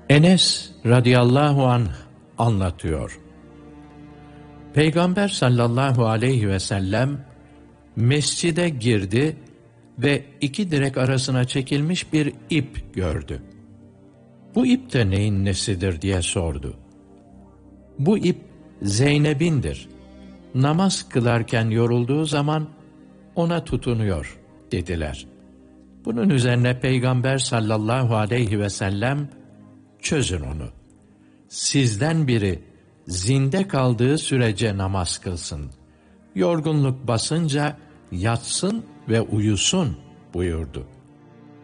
Enes radıyallahu anh anlatıyor. Peygamber sallallahu aleyhi ve sellem mescide girdi ve iki direk arasına çekilmiş bir ip gördü. Bu ip de neyin nesidir diye sordu. Bu ip Zeynep'indir. Namaz kılarken yorulduğu zaman ona tutunuyor dediler. Bunun üzerine Peygamber sallallahu aleyhi ve sellem, çözün onu. Sizden biri zinde kaldığı sürece namaz kılsın. Yorgunluk basınca yatsın ve uyusun buyurdu.